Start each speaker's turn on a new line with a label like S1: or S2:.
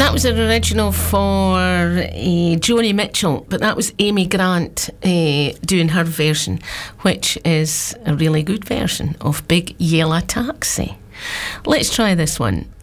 S1: That was an original for Joni Mitchell, but that was Amy Grant doing her version, which is a really good version of Big Yellow Taxi. Let's try this one.